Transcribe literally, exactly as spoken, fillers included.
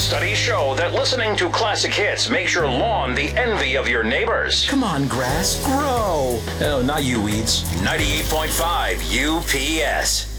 Studies show that listening to classic hits makes your lawn the envy of your neighbors. Come on, grass, grow. Oh, not you, weeds. ninety-eight point five U P S.